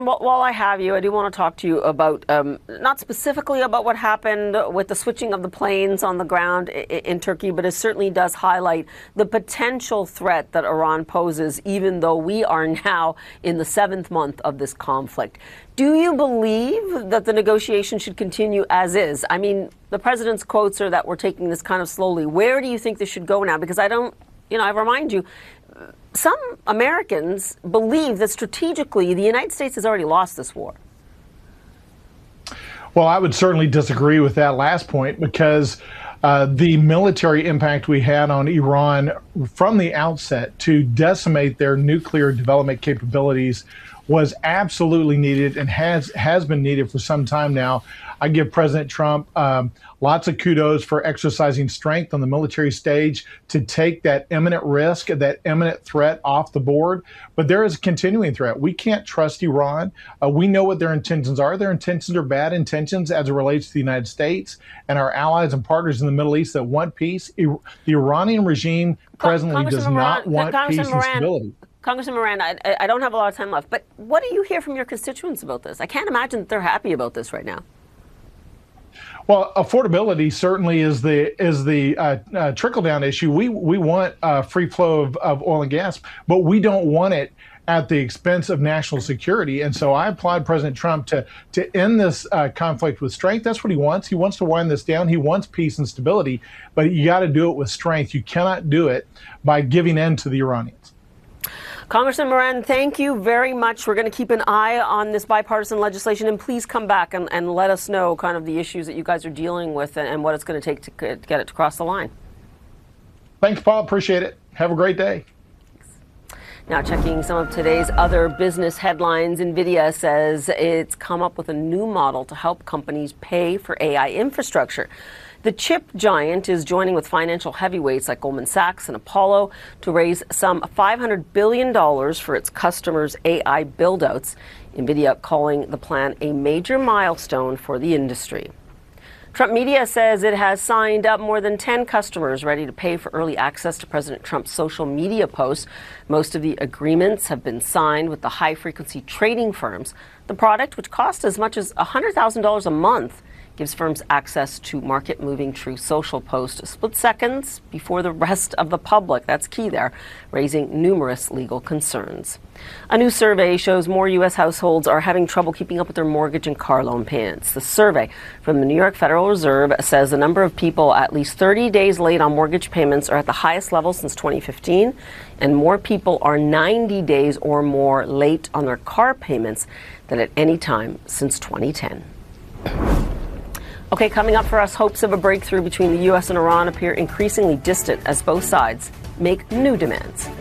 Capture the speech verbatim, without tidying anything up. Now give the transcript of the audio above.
Well, while I have you, I do want to talk to you about, um, not specifically about what happened with the switching of the planes on the ground in, in Turkey, but it certainly does highlight the potential threat that Iran poses, even though we are now in the seventh month of this conflict. Do you believe that the negotiation should continue as is? I mean, the president's quotes are that we're taking this kind of slowly. Where do you think this should go now? Because I don't, you know, I remind you, some Americans believe that strategically the United States has already lost this war. Well, I would certainly disagree with that last point because uh, the military impact we had on Iran from the outset to decimate their nuclear development capabilities was absolutely needed and has has been needed for some time now. I give President Trump um, lots of kudos for exercising strength on the military stage to take that imminent risk, that imminent threat off the board. But there is a continuing threat. We can't trust Iran. Uh, we know what their intentions are. Their intentions are bad intentions as it relates to the United States and our allies and partners in the Middle East that want peace. I- the Iranian regime presently does not want peace and stability. Congressman Moran, I, I don't have a lot of time left, but what do you hear from your constituents about this? I can't imagine that they're happy about this right now. Well, affordability certainly is the is the uh, uh, trickle down issue. We we want uh, free flow of, of oil and gas, but we don't want it at the expense of national security. And so I applaud President Trump to to end this uh, conflict with strength. That's what he wants. He wants to wind this down. He wants peace and stability, but you got to do it with strength. You cannot do it by giving in to the Iranians. Congressman Moran, thank you very much. We're going to keep an eye on this bipartisan legislation, and please come back and, and let us know kind of the issues that you guys are dealing with and, and what it's going to take to get it to cross the line. Thanks, Paul. Appreciate it. Have a great day. Now, checking some of today's other business headlines, NVIDIA says it's come up with a new model to help companies pay for A I infrastructure. The chip giant is joining with financial heavyweights like Goldman Sachs and Apollo to raise some five hundred billion dollars for its customers' A I buildouts. NVIDIA calling the plan a major milestone for the industry. Trump Media says it has signed up more than ten customers ready to pay for early access to President Trump's social media posts. Most of the agreements have been signed with the high-frequency trading firms. The product, which costs as much as one hundred thousand dollars a month, gives firms access to market-moving True Social posts split seconds before the rest of the public. That's key there, raising numerous legal concerns. A new survey shows more U S households are having trouble keeping up with their mortgage and car loan payments. The survey from the New York Federal Reserve says the number of people at least thirty days late on mortgage payments are at the highest level since twenty fifteen, and more people are ninety days or more late on their car payments than at any time since twenty ten. Okay, coming up for us, hopes of a breakthrough between the U S and Iran appear increasingly distant as both sides make new demands.